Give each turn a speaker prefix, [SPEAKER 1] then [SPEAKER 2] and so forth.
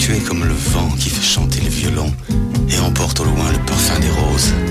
[SPEAKER 1] Tu es comme le vent qui fait chanter le violon et emporte au loin le parfum des roses.